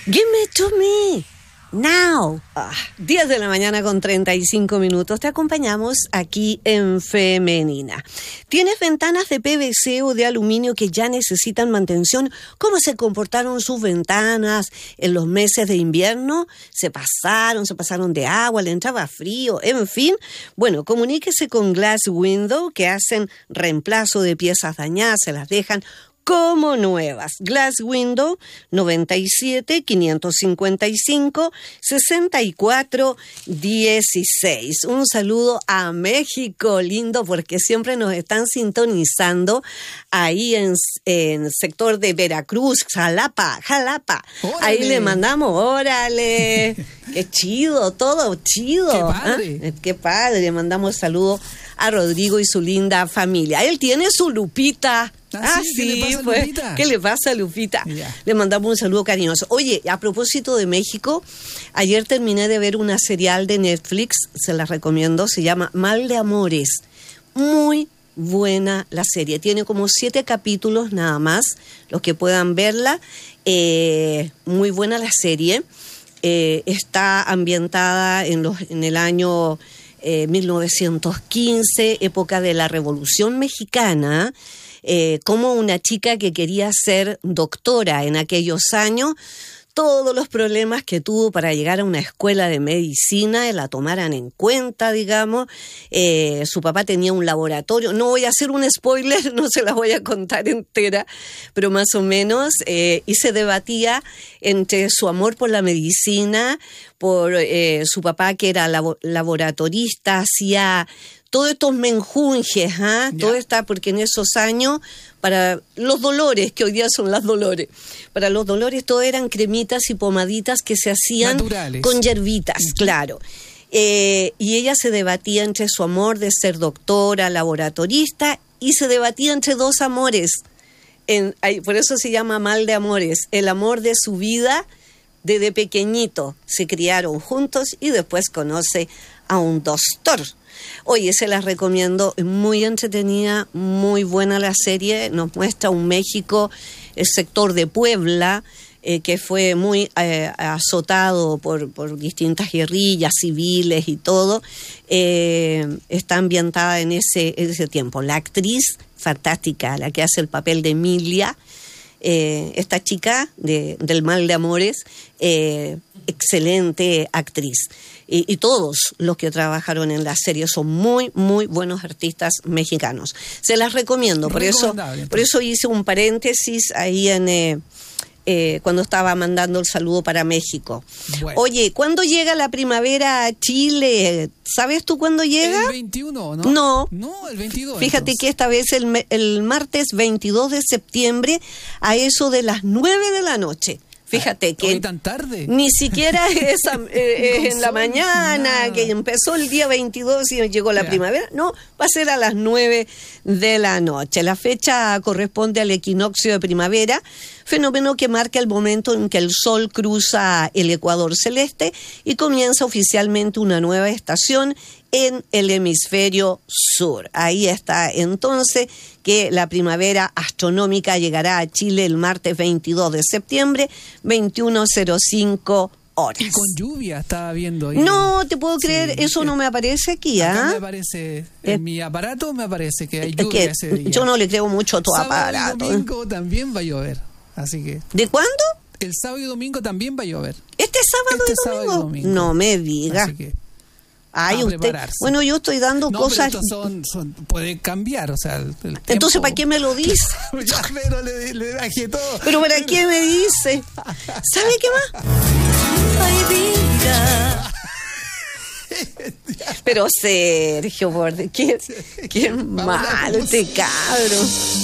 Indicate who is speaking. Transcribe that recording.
Speaker 1: Give me to me. Now. 10 de la mañana con 35 minutos. Te acompañamos aquí en Femenina. ¿Tienes ventanas de PVC o de aluminio que ya necesitan mantención? ¿Cómo se comportaron sus ventanas en los meses de invierno? ¿Se pasaron de agua, le entraba frío? En fin, bueno, comuníquese con Glass Window, que hacen reemplazo de piezas dañadas, se las dejan como nuevas. Glass Window 97 555 64 16. Un saludo a México lindo, porque siempre nos están sintonizando ahí en el sector de Veracruz, Jalapa. ¡Órale! Ahí le mandamos, órale. Qué chido, todo chido. Qué padre. Qué padre. Le mandamos saludo a Rodrigo y su linda familia. Él tiene su Lupita. Sí, pues. ¿Qué le pasa a Lupita? Yeah. Le mandamos un saludo cariñoso. Oye, a propósito de México, ayer terminé de ver una serial de Netflix, se la recomiendo, se llama Mal de Amores. Muy buena la serie, tiene como 7 capítulos nada más, los que puedan verla. Muy buena la serie. Está ambientada en el año 1915, época de la Revolución Mexicana. Como una chica que quería ser doctora en aquellos años, todos los problemas que tuvo para llegar a una escuela de medicina, la tomaran en cuenta, digamos. Su papá tenía un laboratorio, no voy a hacer un spoiler, no se la voy a contar entera, pero más o menos, y se debatía entre su amor por la medicina, por su papá que era laboratorista, hacía todos estos menjunjes, todo está, porque en esos años, para los dolores, que hoy día son las dolores, para los dolores todo eran cremitas y pomaditas que se hacían naturales, con hierbitas, claro. Y ella se debatía entre su amor de ser doctora, laboratorista, y se debatía entre dos amores. Por eso se llama Mal de Amores. El amor de su vida, desde pequeñito, se criaron juntos y después conoce a un doctor. Oye, se las recomiendo, muy entretenida, muy buena la serie, nos muestra un México, el sector de Puebla, que fue muy azotado por distintas guerrillas civiles y todo. Está ambientada en ese tiempo. La actriz fantástica, la que hace el papel de Emilia, esta chica del Mal de Amores, excelente actriz. Y todos los que trabajaron en la serie son muy, muy buenos artistas mexicanos. Se las recomiendo, por eso hice un paréntesis ahí cuando estaba mandando el saludo para México. Bueno. Oye, ¿cuándo llega la primavera a Chile? ¿Sabes tú cuándo llega?
Speaker 2: El 21, ¿no? No, el 22.
Speaker 1: Fíjate entonces que esta vez el martes 22 de septiembre, a eso de las 9 de la noche. Fíjate que
Speaker 2: tan tarde.
Speaker 1: Ni siquiera es en la mañana, nada, que empezó el día 22 y llegó la primavera. No, va a ser a las 9 de la noche. La fecha corresponde al equinoccio de primavera, fenómeno que marca el momento en que el Sol cruza el ecuador celeste y comienza oficialmente una nueva estación en el hemisferio sur. Ahí está entonces que la primavera astronómica llegará a Chile el martes 22 de septiembre, 21:05 horas.
Speaker 2: Y con lluvia estaba viendo ahí.
Speaker 1: No te puedo creer, eso no me aparece aquí,
Speaker 2: acá me aparece, en mi aparato me aparece que hay lluvia ese día.
Speaker 1: Yo no le creo mucho a tu aparato.
Speaker 2: El domingo también va a llover, así que...
Speaker 1: ¿De cuándo?
Speaker 2: El sábado y domingo también va a llover.
Speaker 1: ¿Este sábado y domingo? No me diga.
Speaker 2: Así que...
Speaker 1: Ay, usted. Bueno, yo estoy dando cosas.
Speaker 2: Pero estos puede cambiar, o sea, el tiempo.
Speaker 1: Entonces, ¿para qué me lo dice?
Speaker 2: Ya, pero le bajé todo.
Speaker 1: Pero ¿para qué me dice? ¿Sabe qué más? Ay, vida. Pero Sergio, qué mal este cabro.